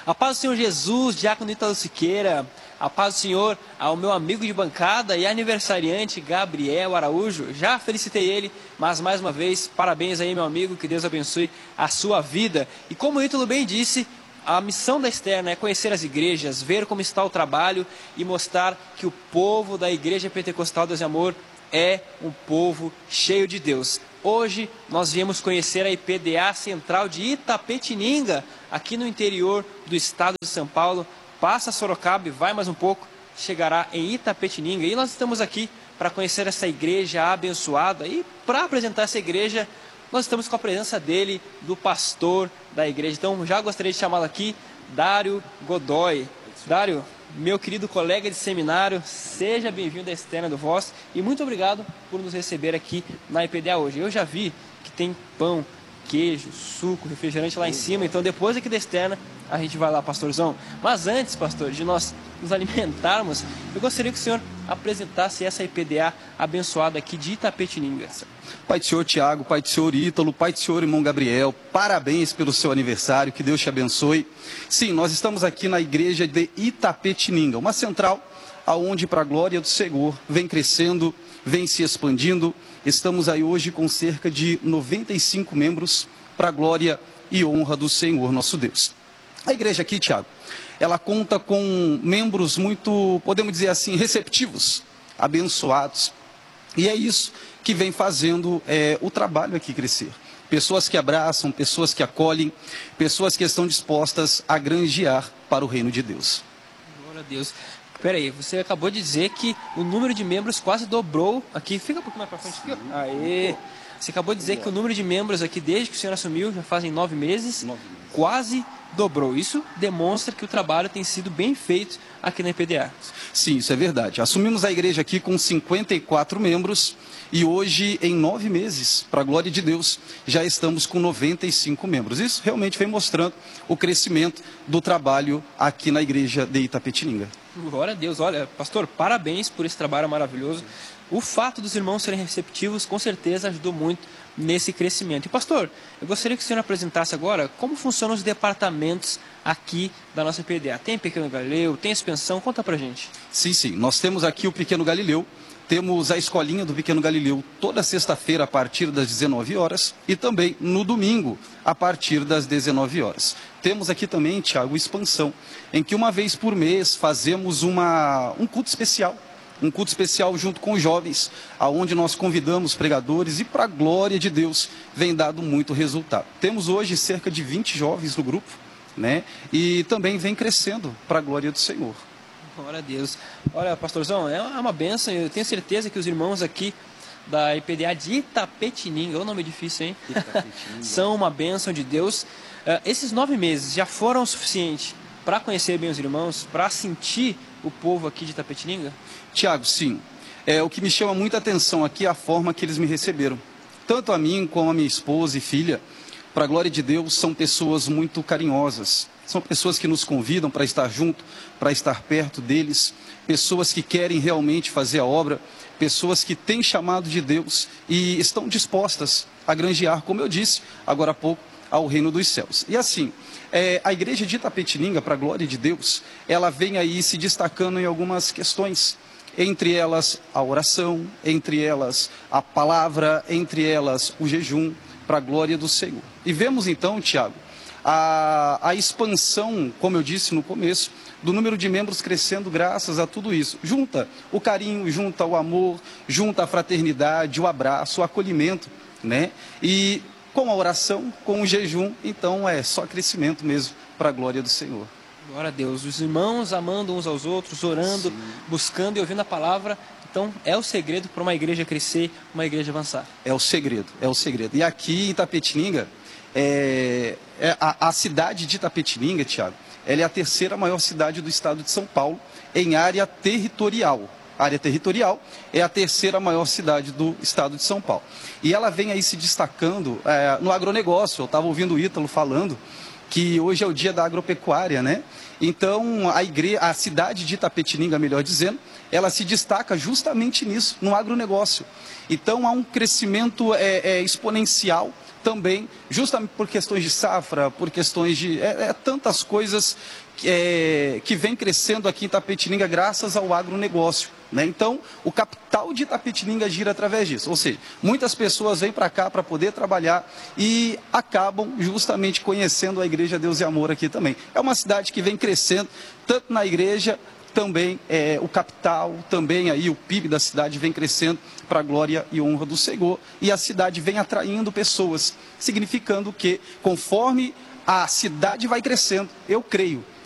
A paz do Senhor Jesus, Diácono Ítalo Siqueira. A paz do Senhor ao meu amigo de bancada e aniversariante Gabriel Araújo. Já felicitei ele, mas mais uma vez, parabéns aí, meu amigo, que Deus abençoe a sua vida. E como o Ítalo bem disse, a missão da Externa é conhecer as igrejas, ver como está o trabalho e mostrar que o povo da Igreja Pentecostal Deus e Amor é um povo cheio de Deus. Hoje nós viemos conhecer a IPDA Central de Itapetininga, aqui no interior do estado de São Paulo. Passa Sorocaba e vai mais um pouco, chegará em Itapetininga. E nós estamos aqui para conhecer essa igreja abençoada. E para apresentar essa igreja, nós estamos com a presença dele, do pastor da igreja. Então já gostaria de chamá-lo aqui, Dário Godoy. Dário, meu querido colega de seminário, seja bem-vindo à Externa do Voz e muito obrigado por nos receber aqui na IPDA hoje. Eu já vi que tem pão, queijo, suco, refrigerante lá em cima, então depois aqui da Externa a gente vai lá, pastorzão. Mas antes, pastor, de nós nos alimentarmos, eu gostaria que o senhor apresentasse essa IPDA abençoada aqui de Itapetininga. Pai do Senhor Tiago, Pai do Senhor Ítalo, Pai do Senhor irmão Gabriel, parabéns pelo seu aniversário, que Deus te abençoe. Sim, nós estamos aqui na igreja de Itapetininga, uma central aonde, para a glória do Senhor, vem crescendo, vem se expandindo. Estamos aí hoje com cerca de 95 membros para a glória e honra do Senhor nosso Deus. A igreja aqui, Tiago, ela conta com membros muito, podemos dizer assim, receptivos, abençoados. E é isso que vem fazendo o trabalho aqui crescer. Pessoas que abraçam, pessoas que acolhem, pessoas que estão dispostas a granjear para o reino de Deus. Glória a Deus. Peraí, você acabou de dizer que o número de membros quase dobrou aqui. Fica um pouquinho mais para frente aqui. Aê! Você acabou de dizer que o número de membros aqui, desde que o senhor assumiu, já fazem 9 meses, quase dobrou. Isso demonstra que o trabalho tem sido bem feito aqui na IPDA. Sim, isso é verdade. Assumimos a igreja aqui com 54 membros e hoje, em 9 meses, para a glória de Deus, já estamos com 95 membros. Isso realmente vem mostrando o crescimento do trabalho aqui na igreja de Itapetininga. Glória a Deus. Olha, pastor, parabéns por esse trabalho maravilhoso. O fato dos irmãos serem receptivos, com certeza, ajudou muito nesse crescimento. E, pastor, eu gostaria que o senhor apresentasse agora como funcionam os departamentos aqui da nossa IPDA. Tem Pequeno Galileu, tem Expansão, conta pra gente. Sim. Nós temos aqui o Pequeno Galileu, temos a escolinha do Pequeno Galileu toda sexta-feira a partir das 19 horas e também no domingo a partir das 19 horas. Temos aqui também, Tiago, Expansão, em que uma vez por mês fazemos um culto especial. Um culto especial junto com os jovens, aonde nós convidamos pregadores e, para a glória de Deus, vem dado muito resultado. Temos hoje cerca de 20 jovens no grupo, né? E também vem crescendo para a glória do Senhor. Glória a Deus. Olha, pastorzão, é uma bênção. Eu tenho certeza que os irmãos aqui da IPDA de Itapetininga, é um nome difícil, hein? São uma bênção de Deus. Esses 9 meses já foram o suficiente para conhecer bem os irmãos, para sentir o povo aqui de Itapetininga? Tiago, sim. O que me chama muita atenção aqui é a forma que eles me receberam. Tanto a mim como a minha esposa e filha, para a glória de Deus, são pessoas muito carinhosas. São pessoas que nos convidam para estar junto, para estar perto deles. Pessoas que querem realmente fazer a obra. Pessoas que têm chamado de Deus e estão dispostas a granjear, como eu disse agora há pouco, ao reino dos céus. E assim, a igreja de Itapetininga, para a glória de Deus, ela vem aí se destacando em algumas questões. Entre elas a oração, entre elas a palavra, entre elas o jejum, para a glória do Senhor. E vemos então, Tiago, a expansão, como eu disse no começo, do número de membros crescendo graças a tudo isso. Junta o carinho, junta o amor, junta a fraternidade, o abraço, o acolhimento, né? E com a oração, com o jejum, então é só crescimento mesmo para a glória do Senhor. Glória a Deus. Os irmãos amando uns aos outros, orando, buscando e ouvindo a palavra. Então, é o segredo para uma igreja crescer, uma igreja avançar. É o segredo. E aqui em Itapetininga, a cidade de Itapetininga, Tiago, ela é a terceira maior cidade do estado de São Paulo em área territorial. A área territorial é a terceira maior cidade do estado de São Paulo. E ela vem aí se destacando no agronegócio. Eu estava ouvindo o Ítalo falando que hoje é o dia da agropecuária, né? Então, a cidade de Itapetininga, melhor dizendo, ela se destaca justamente nisso, no agronegócio. Então, há um crescimento exponencial também, justamente por questões de safra, por questões de tantas coisas que vem crescendo aqui em Itapetininga graças ao agronegócio, né? Então, o capital de Itapetininga gira através disso. Ou seja, muitas pessoas vêm para cá para poder trabalhar e acabam justamente conhecendo a Igreja Deus e Amor aqui também. É uma cidade que vem crescendo, tanto na igreja, também o capital, também aí o PIB da cidade vem crescendo para a glória e honra do Senhor. E a cidade vem atraindo pessoas, significando que, conforme a cidade vai crescendo, eu creio